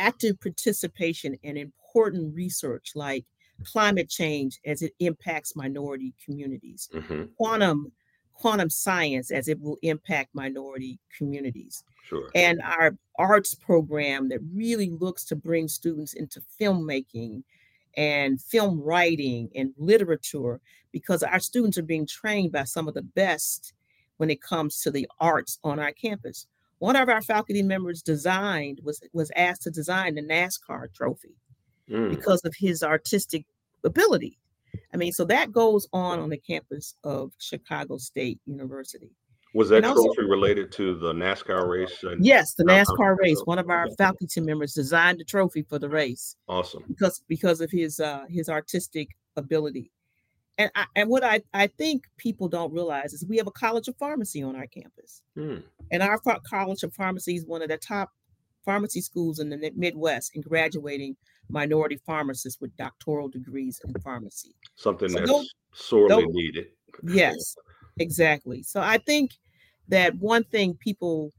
active participation in important research like climate change as it impacts minority communities, Mm-hmm. quantum quantum science as it will impact minority communities, Sure. and our arts program that really looks to bring students into filmmaking and film writing and literature, because our students are being trained by some of the best when it comes to the arts on our campus. One of our faculty members was asked to design the NASCAR trophy Mm. because of his artistic ability. I mean, so that goes on the campus of Chicago State University. Was And that also, trophy related to the NASCAR race and yes, the downtown NASCAR race. Chicago? One of our Okay. faculty members designed the trophy for the race Awesome. because of his artistic ability. And what I think people don't realize is we have a College of Pharmacy on our campus, Mm. and our College of Pharmacy is one of the top pharmacy schools in the Midwest in graduating minority pharmacists with doctoral degrees in pharmacy. Something So those, that's sorely those needed. yes, exactly. So I think that one thing people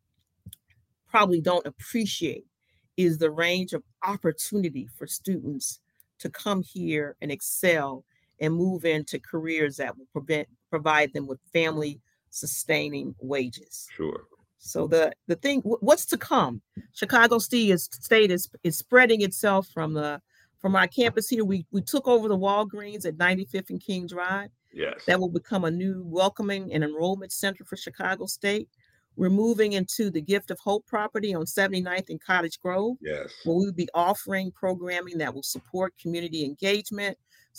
probably don't appreciate is the range of opportunity for students to come here and excel and move into careers that will provide them with family sustaining wages. Sure. So the thing, what's to come? Chicago State is spreading itself from our campus here. We took over the Walgreens at 95th and King Drive. Yes. That will become a new welcoming and enrollment center for Chicago State. We're moving into the Gift of Hope property on 79th and Cottage Grove, Yes. where we'll be offering programming that will support community engagement,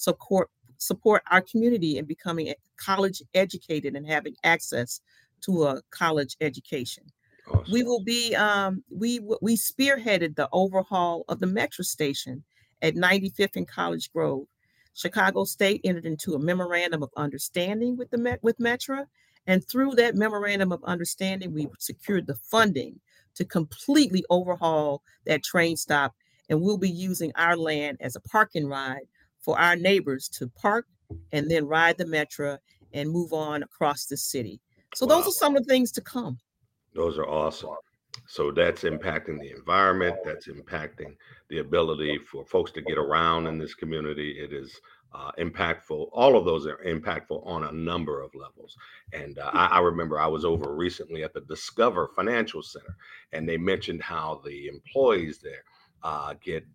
support our community in becoming college educated and having access to a college education. Awesome. We will be we spearheaded the overhaul of the metro station at 95th and College Grove. Chicago State entered into a memorandum of understanding with Metra, and through that memorandum of understanding, we secured the funding to completely overhaul that train stop, and we'll be using our land as a parking ride for our neighbors to park and then ride the Metra and move on across the city. So those Wow. are some of the things to come. Those are awesome. So that's impacting the environment. That's impacting the ability for folks to get around in this community. It is impactful. All of those are impactful on a number of levels. And I remember I was over recently at the Discover Financial Center, and they mentioned how the employees there get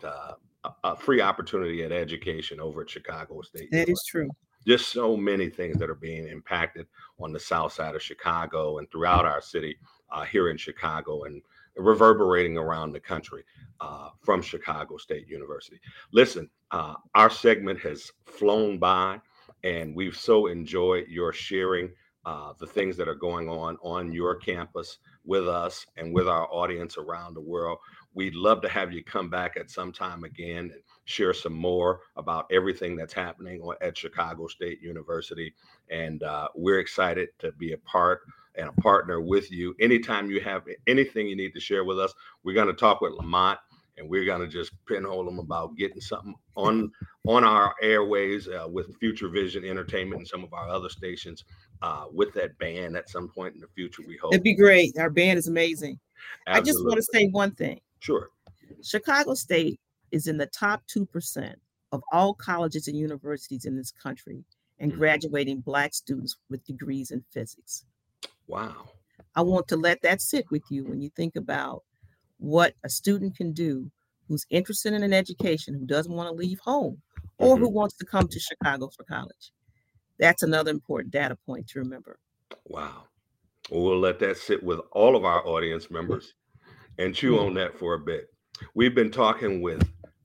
a free opportunity at education over at Chicago State That University. is true. Just so many things that are being impacted on the south side of Chicago and throughout our city here in Chicago and reverberating around the country from Chicago State University. Listen, our segment has flown by, and we've so enjoyed your sharing the things that are going on your campus with us and with our audience around the world. We'd love to have you come back at some time again and share some more about everything that's happening at Chicago State University. And we're excited to be a part and a partner with you. Anytime you have anything you need to share with us, we're going to talk with Lamont, and we're going to just pinhole him about getting something on our airways with Future Vision Entertainment and some of our other stations with that band at some point in the future, we hope. It'd be great. Our band is amazing. Absolutely. I just want to say one thing. Sure. Chicago State is in the top 2% of all colleges and universities in this country and graduating Black students with degrees in physics. Wow. I want to let that sit with you when you think about what a student can do who's interested in an education, who doesn't want to leave home, or who wants to come to Chicago for college. That's another important data point to remember. Wow. Well, we'll let that sit with all of our audience members and chew on that for a bit. We've been talking with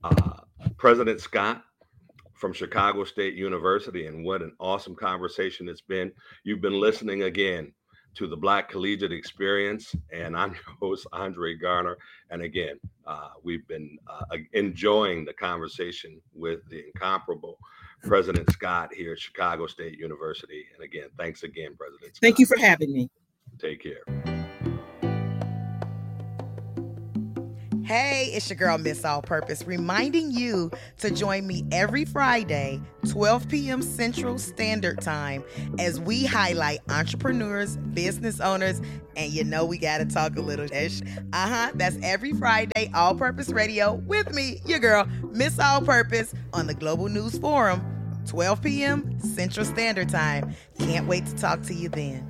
President Scott from Chicago State University, and what an awesome conversation it's been. You've been listening again to the Black Collegiate Experience, and I'm your host, Andre Garner. And again, we've been enjoying the conversation with the incomparable President Scott here at Chicago State University. And again, thanks again, President Scott. Thank you for having me. Take care. Hey, it's your girl, Miss All Purpose, reminding you to join me every Friday, 12 p.m. Central Standard Time, as we highlight entrepreneurs, business owners, and we got to talk a little ish. That's every Friday, All Purpose Radio, with me, your girl, Miss All Purpose, on the Global News Forum, 12 p.m. Central Standard Time. Can't wait to talk to you then.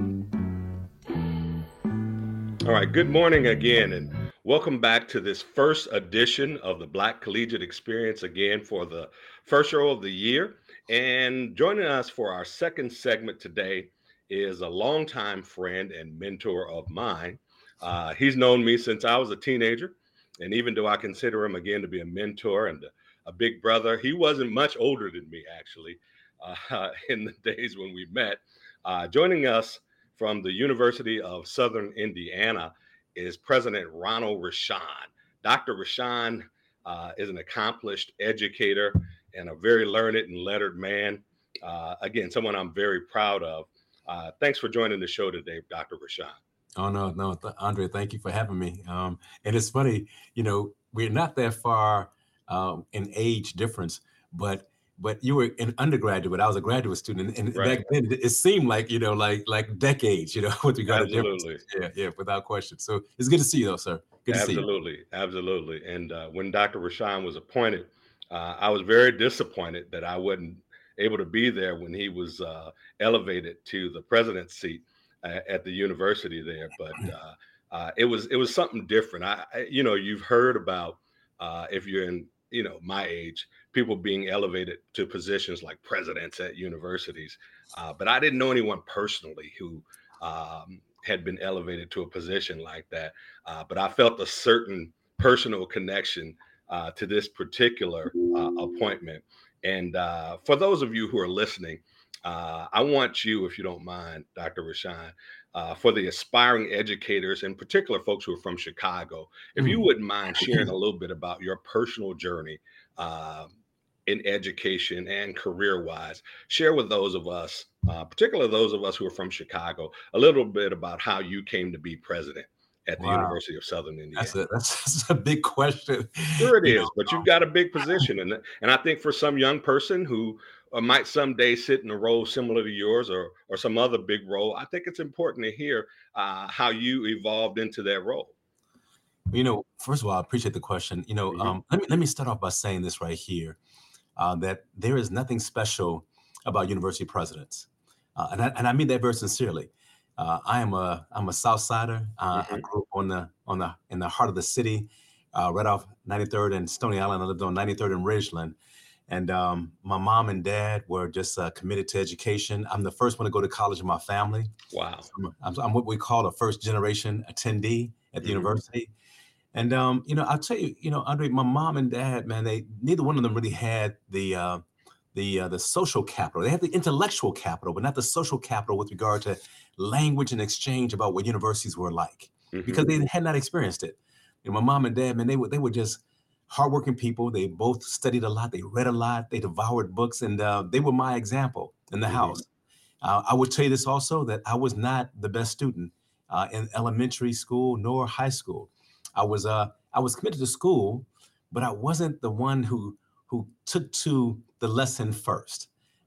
All right, good morning again, and welcome back to this first edition of the Black Collegiate Experience again for the first show of the year. And joining us for our second segment today is a longtime friend and mentor of mine. He's known me since I was a teenager, and even though I consider him again to be a mentor and a big brother, he wasn't much older than me, actually, in the days when we met. Joining us from the University of Southern Indiana is President Ronald Rochon. Dr. Rochon is an accomplished educator and a very learned and lettered man. Again, someone I'm very proud of. Thanks for joining the show today, Dr. Rochon. Oh, no, Andre, thank you for having me. And it's funny, we're not that far in age difference, but you were an undergraduate. I was a graduate student, and Right. back then it seemed like like decades, with regard to Absolutely. difference. Yeah, without question. So it's good to see you, though, sir. Good to see you. Absolutely. And when Dr. Rochon was appointed, I was very disappointed that I wasn't able to be there when he was elevated to the president's seat at the university there. But it was something different. You've heard about if you're in my age, people being elevated to positions like presidents at universities. But I didn't know anyone personally who had been elevated to a position like that. But I felt a certain personal connection to this particular appointment. And for those of you who are listening, I want you, if you don't mind, Dr. Rochon, for the aspiring educators, in particular folks who are from Chicago, if you wouldn't mind sharing a little bit about your personal journey in education and career-wise, share with those of us, particularly those of us who are from Chicago, a little bit about how you came to be president at the University of Southern Indiana. That's a big question. Sure it is, but you've got a big position. And I think for some young person who might someday sit in a role similar to yours or some other big role, I think it's important to hear how you evolved into that role. First of all, I appreciate the question. Let me start off by saying this right here, that there is nothing special about university presidents. And I mean that very sincerely. I'm a South Sider. I grew up in the heart of the city, right off 93rd and Stony Island. I lived on 93rd and Ridgeland. And my mom and dad were just committed to education. I'm the first one to go to college in my family. Wow. So I'm what we call a first generation attendee at the university. And, I'll tell you, Andre, my mom and dad, man, neither one of them really had the social capital. They had the intellectual capital, but not the social capital with regard to language and exchange about what universities were like, because they had not experienced it. My mom and dad, man, they were just hardworking people. They both studied a lot. They read a lot. They devoured books, and they were my example in the house. I would tell you this also, that I was not the best student in elementary school nor high school. I was committed to school, but I wasn't the one who took to the lesson first.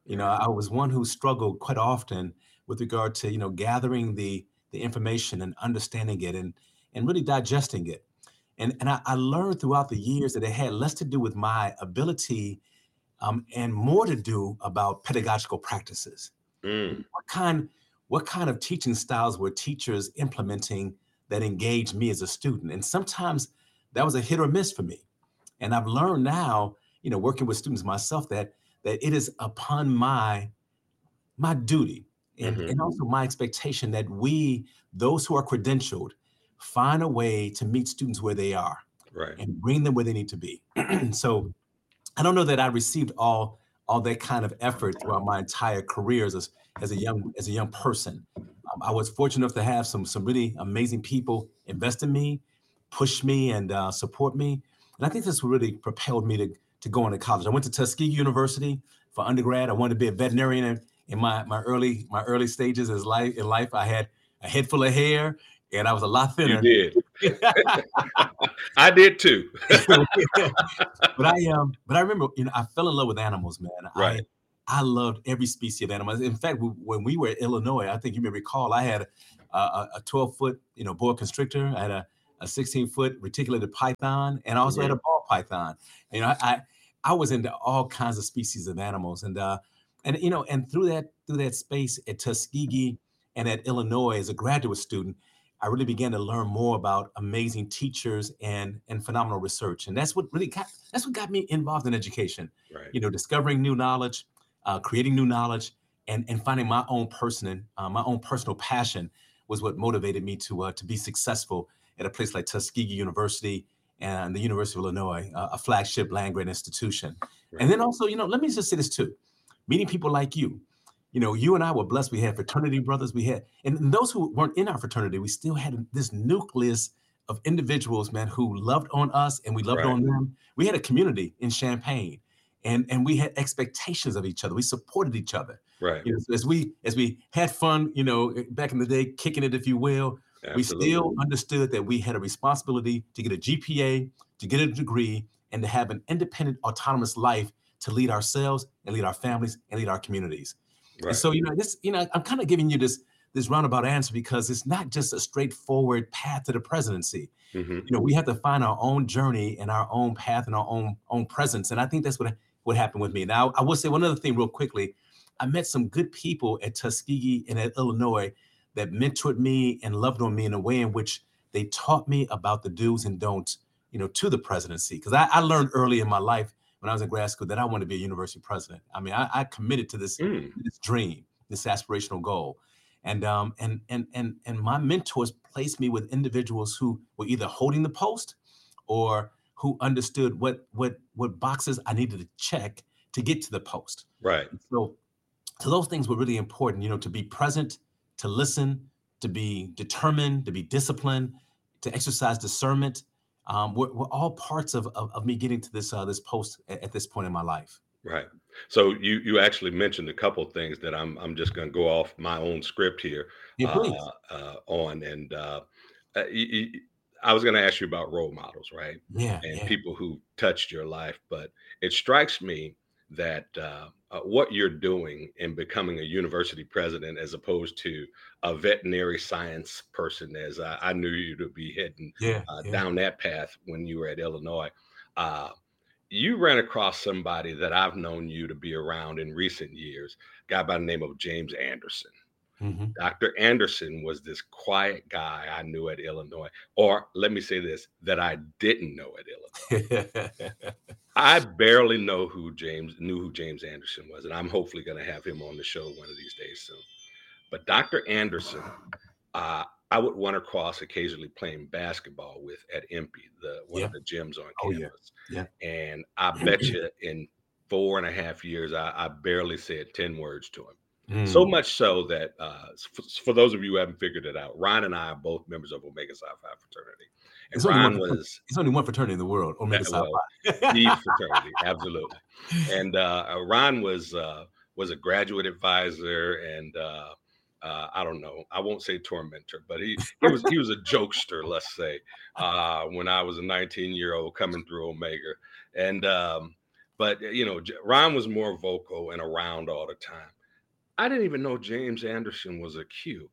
I was one who struggled quite often with regard to, gathering the information and understanding it and really digesting it. And I learned throughout the years that it had less to do with my ability and more to do about pedagogical practices. What kind of teaching styles were teachers implementing that engaged me as a student? And sometimes that was a hit or miss for me. And I've learned now, working with students myself, that it is upon my duty and also my expectation that we, those who are credentialed, find a way to meet students where they are, right, and bring them where they need to be. So I don't know that I received all that kind of effort throughout my entire career as a young person. I was fortunate enough to have some really amazing people invest in me, push me, and support me. And I think this really propelled me to go into college. I went to Tuskegee University for undergrad. I wanted to be a veterinarian. In my early stages in life, I had a head full of hair, and I was a lot thinner. You did. I did too. But I remember, I fell in love with animals, man. Right. I loved every species of animals. In fact, when we were in Illinois, I think you may recall, I had a 12-foot, boa constrictor. I had a 16-foot reticulated python, and I also had a ball python. I was into all kinds of species of animals, and through that space at Tuskegee and at Illinois as a graduate student, I really began to learn more about amazing teachers and phenomenal research, and that's what got me involved in education. Right. Discovering new knowledge, creating new knowledge, and finding my own personal passion was what motivated me to be successful at a place like Tuskegee University and the University of Illinois, a flagship land-grant institution. Right. And then also, let me just say this too: meeting people like you. You and I were blessed. We had fraternity brothers. And those who weren't in our fraternity, we still had this nucleus of individuals, man, who loved on us and we loved on them. We had a community in Champaign, and we had expectations of each other. We supported each other. Right. As we had fun, back in the day, kicking it, if you will. Absolutely. We still understood that we had a responsibility to get a GPA, to get a degree, and to have an independent, autonomous life to lead ourselves and lead our families and lead our communities. Right. And so, I'm kind of giving you this roundabout answer because it's not just a straightforward path to the presidency. Mm-hmm. We have to find our own journey and our own path and our own presence. And I think that's what happened with me. Now, I will say one other thing real quickly. I met some good people at Tuskegee and at Illinois that mentored me and loved on me in a way in which they taught me about the do's and don'ts, to the presidency. Because I learned early in my life when I was in grad school that I wanted to be a university president. I mean, I committed to this dream, this aspirational goal. And my mentors placed me with individuals who were either holding the post or who understood what boxes I needed to check to get to the post. Right. So those things were really important, to be present, to listen, to be determined, to be disciplined, to exercise discernment. Were all parts of me getting to this post at this point in my life. Right. So you actually mentioned a couple of things that I'm just going to go off my own script here on. And I was going to ask you about role models, right? Yeah. And people who touched your life. But it strikes me that what you're doing in becoming a university president, as opposed to a veterinary science person, as I knew you to be heading down that path when you were at Illinois, you ran across somebody that I've known you to be around in recent years, a guy by the name of James Anderson. Mm-hmm. Dr. Anderson was this quiet guy I knew at Illinois, or let me say this, that I didn't know at Illinois. I barely knew who James Anderson was, and I'm hopefully going to have him on the show one of these days soon. But Dr. Anderson, I would run across occasionally playing basketball with at Impey, one of the gyms on campus. Yeah. And I bet you in 4.5 years, I barely said 10 words to him. So much so that for those of you who haven't figured it out, Ron and I are both members of Omega Psi Phi fraternity. And it's only one fraternity in the world, Omega Psi Phi. The fraternity, absolutely. And Ron was a graduate advisor and I don't know, I won't say tormentor, but he was a jokester, let's say, when I was a 19-year-old coming through Omega. And but Ron was more vocal and around all the time. I didn't even know James Anderson was a Q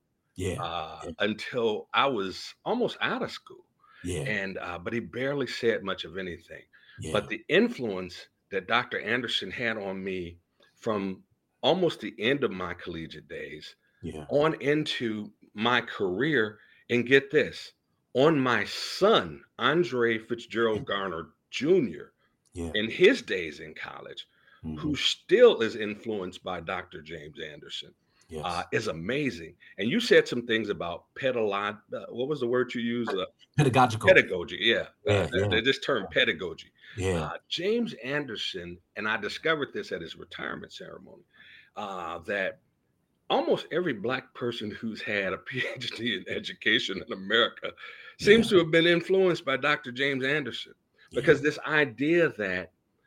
until I was almost out of school. Yeah. And but he barely said much of anything. Yeah. But the influence that Dr. Anderson had on me from almost the end of my collegiate days on into my career, and get this, on my son, Andre Fitzgerald Garner Jr., in his days in college, who still is influenced by Dr. James Anderson, is amazing. And you said some things about what was the word you used? Pedagogical. Pedagogy, this term pedagogy. James Anderson, and I discovered this at his retirement ceremony, that almost every Black person who's had a PhD in education in America seems to have been influenced by Dr. James Anderson, because this idea that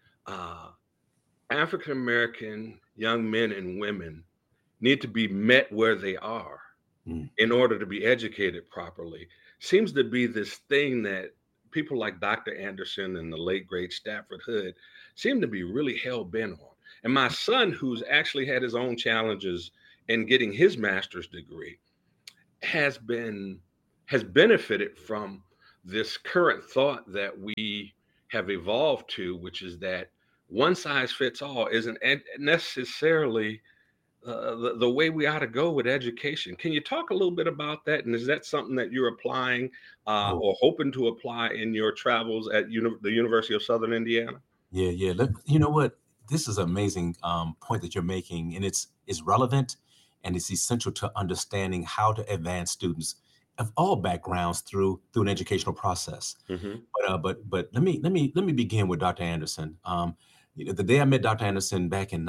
African-American young men and women need to be met where they are in order to be educated properly. seems to be this thing that people like Dr. Anderson and the late great Stafford Hood seem to be really hell bent on. And my son, who's actually had his own challenges in getting his master's degree, has benefited from this current thought that we have evolved to, which is that one size fits all isn't necessarily the way we ought to go with education. Can you talk a little bit about that? And is that something that you're applying or hoping to apply in your travels at the University of Southern Indiana? Yeah. You know what? This is an amazing point that you're making, and it's relevant, and it's essential to understanding how to advance students of all backgrounds through an educational process. Mm-hmm. But let me begin with Dr. Anderson. The day I met Dr. Anderson back in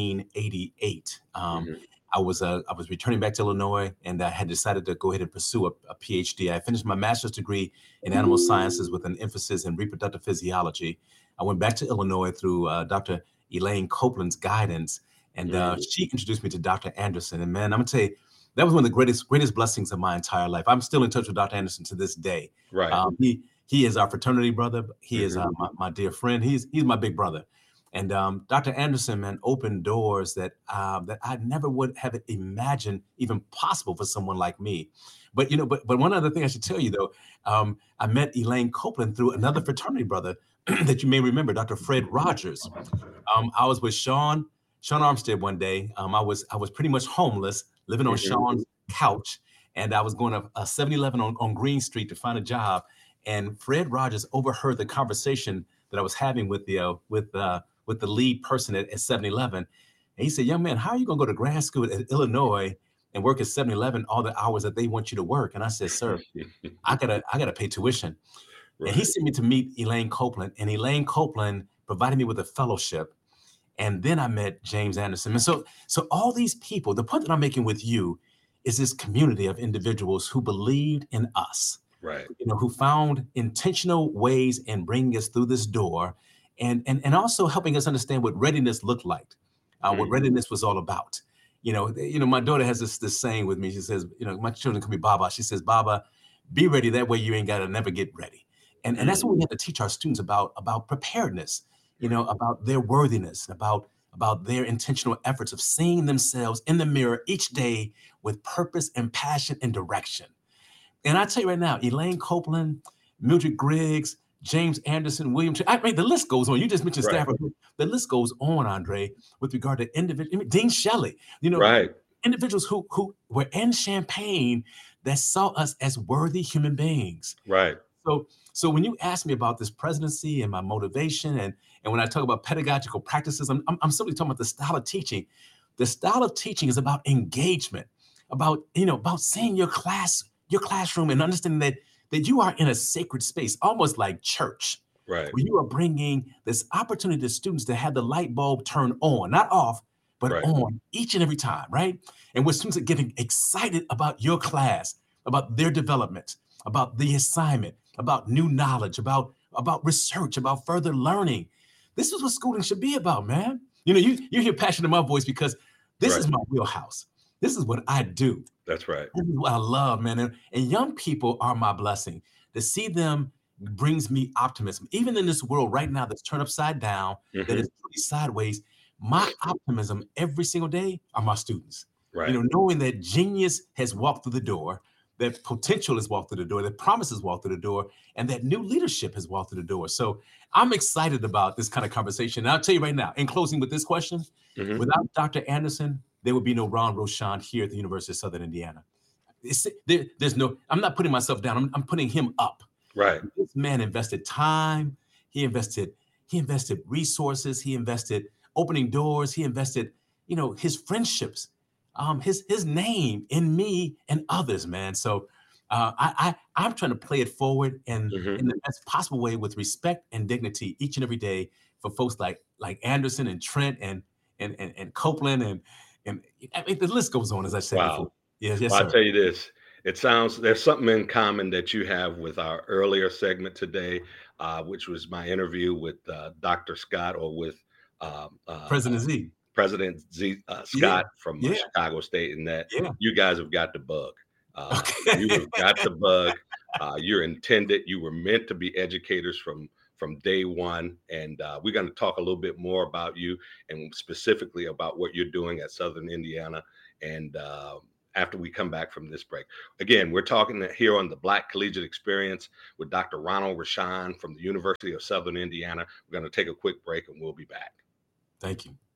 1988, Mm-hmm. I was returning back to Illinois, and I had decided to go ahead and pursue a PhD. I finished my master's degree in animal sciences with an emphasis in reproductive physiology. I went back to Illinois through Dr. Elaine Copeland's guidance, and she introduced me to Dr. Anderson. And man, I'm gonna tell you, that was one of the greatest blessings of my entire life. I'm still in touch with Dr. Anderson to this day. Right. He is our fraternity brother. He is my dear friend. He's my big brother. And Dr. Anderson, man, opened doors that I never would have imagined even possible for someone like me. But but one other thing I should tell you though, I met Elaine Copeland through another fraternity brother that you may remember, Dr. Fred Rogers. I was with Sean Armstead one day. I was pretty much homeless, living on Sean's couch, and I was going to a 7-Eleven on Green Street to find a job. And Fred Rogers overheard the conversation that I was having with the lead person at 7-Eleven. And he said, "Young man, how are you going to go to grad school at Illinois and work at 7-Eleven all the hours that they want you to work?" And I said, "Sir, I gotta pay tuition." Right. And he sent me to meet Elaine Copeland, and Elaine Copeland provided me with a fellowship. And then I met James Anderson. And so all these people, the point that I'm making with you is this community of individuals who believed in us, right? Who found intentional ways in bringing us through this door, and also helping us understand what readiness looked like, what readiness was all about. My daughter has this saying with me. She says, my children call me Baba. She says, "Baba, be ready. That way you ain't got to never get ready." And that's what we have to teach our students about preparedness, about their worthiness, about their intentional efforts of seeing themselves in the mirror each day with purpose and passion and direction. And I tell you right now, Elaine Copeland, Mildred Griggs, James Anderson, William, the list goes on. You just mentioned Stafford. The list goes on, Andre, with regard to individuals. Dean Shelley, right. Individuals who were in Champaign that saw us as worthy human beings. Right. So when you ask me about this presidency and my motivation, and when I talk about pedagogical practices, I'm simply talking about the style of teaching. The style of teaching is about engagement, about seeing your classroom and understanding that you are in a sacred space, almost like church, right? Where you are bringing this opportunity to students to have the light bulb turn on, not off, but on each and every time, right? And where students are getting excited about your class, about their development, about the assignment, about new knowledge, about research, about further learning. This is what schooling should be about, man. You hear passion in my voice because this is my wheelhouse. This is what I do. That's right. This is what I love, man. And young people are my blessing. To see them brings me optimism. Even in this world right now that's turned upside down, that is really sideways, my optimism every single day are my students. Right. Knowing that genius has walked through the door, that potential has walked through the door, that promise has walked through the door, and that new leadership has walked through the door. So I'm excited about this kind of conversation. And I'll tell you right now, in closing with this question, without Dr. Anderson, there would be no Ron Rochon here at the University of Southern Indiana. I'm not putting myself down. I'm putting him up. Right. This man invested time. He invested resources. He invested opening doors. He invested, his friendships, his name in me and others, man. So I'm trying to play it forward in the best possible way with respect and dignity each and every day for folks like Anderson and Trent and Copeland and I mean, the list goes on, as I said before. Yes, well, I'll tell you this. It sounds there's something in common that you have with our earlier segment today, which was my interview with Dr. Scott, or with President Z. President Z Scott from Chicago State, and that you guys have got the bug. You have got the bug You're intended. You were meant to be educators from day one. And we're going to talk a little bit more about you and specifically about what you're doing at Southern Indiana. And after we come back from this break. Again, we're talking here on the Black Collegiate Experience with Dr. Ronald Rochon from the University of Southern Indiana. We're going to take a quick break and we'll be back. Thank you.